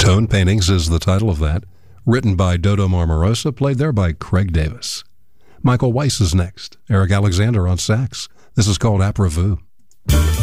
Tone Paintings is the title of that. Written by Dodo Marmarosa, played there by Craig Davis. Michael Weiss is next. Eric Alexander on sax. This is called Après Vous.